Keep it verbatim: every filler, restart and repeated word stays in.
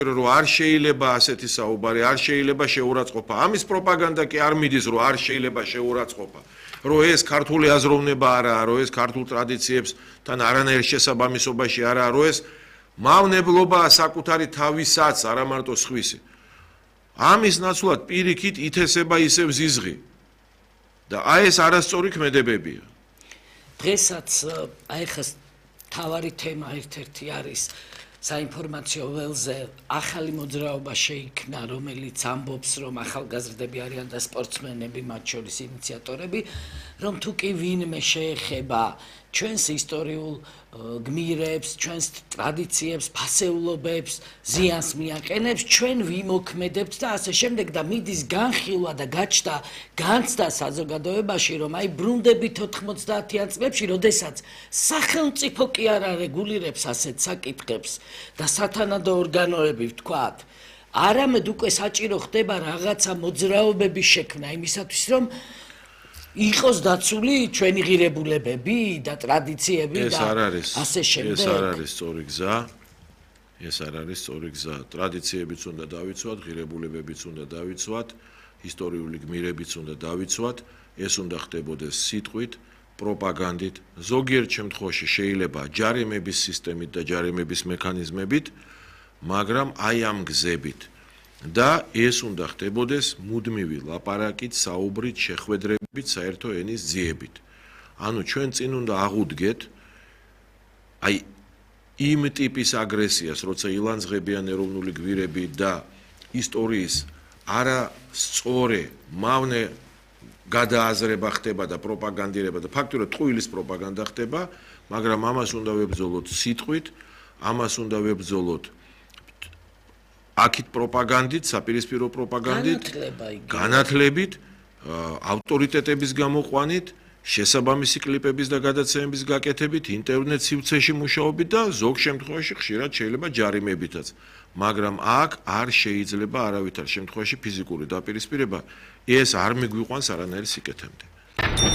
რომ არ შეიძლება ასეთი საუბარი, არ შეიძლება შეურაცხყოფა. ამის პროპაგანდა კი არ მიდის, რომ არ შეიძლება შეურაცხყოფა. რომ ეს ქართული აზროვნება არაა, რომ ეს ქართულ ტრადიციებსთან არანაირ შესაბამისობაში არაა, რომ ეს მავნებლობაა საკუთარი თავისაც, არა მარტო სხვისი. ამის ნაცვლად პირიქით ითესება ისევ ზიზღი. და აი ეს არასწორი ქმედებებია. დღესაც აი ხა თავარი თემა ერთ-ერთი არის საინფორმაციო ველზე ახალი მოძრაობა შეიქმნა, რომელიც ამბობს, რომ ახალგაზრდები არიან და სპორტსმენები, მათ შორის ინიციატორები, რომ თუ კი ვინმე შეეხება ჩვენს ისტორიულ გმირებს, ჩვენს ტრადიციებს, ფასეულობებს, ზიანს მიაყენებს, ჩვენ ვიმოქმედებთ და ასე შემდეგ და მიდის განხილვა და გაჩნდა განცდა საზოგადოებაში, რომ აი ბრუნდებით ოთხმოცდაათიან წლებში, როდესაც სახელმწიფო კი არ არეგულირებს ასეთ საკითხებს და სათანადო ორგანოები ვთქვათ, არამედ უკვე საჭირო ხდება რაღაცა მოძრაობების შექმნა იმისათვის, რომ იყოს დაცული ჩვენი ღირებულებები და ტრადიციები და ასე შემდეგ. ეს არ არის სწორი გზა. ეს არ არის სწორი გზა. ტრადიციებიც უნდა დავიცვათ, ღირებულებებიც უნდა დავიცვათ, ისტორიული გმირებიც უნდა დავიცვათ. ეს უნდა ხდებოდეს სიტყვით, პროპაგანდით, ზოგიერთ შემთხვევაში შეიძლება ჯარიმების სისტემით და ჯარიმების მექანიზმებით, მაგრამ აი ამ გზებით. და ეს უნდა ხდებოდეს მუდმივი ლაპარაკით, საუბრით, შეხვედრებით, საერთო ენის ძიებით. ანუ ჩვენ წინ უნდა აღუდგეთ აი იმ ტიპის აგრესიას, როცა ილანძღებიან ეროვნული გვირები და ისტორიის არასწორი მავნე გადააზრება ხდება და პროპაგანდირება და ფაქტობრივად ტყუილის პროპაგანდა ხდება, მაგრამ ამას უნდა ვებრძოლოთ სიტყვით, ამას უნდა ვებრძოლოთ აქეთ პროპაგანდით, საპირისპირო პროპაგანდით, განათლებით, ავტორიტეტების გამოყვანით, შესაბამისი კლიპების და გადაცემების გაკეთებით, ინტერნეტ სივრცეში მუშაობით და ზოგ შემთხვევაში ხშირად შეიძლება ჯარიმებითაც. მაგრამ აქ არ შეიძლება არავითარ შემთხვევაში ფიზიკური დაპირისპირება, ეს არ მიგვიყვანს არანაირ სიკეთემდე.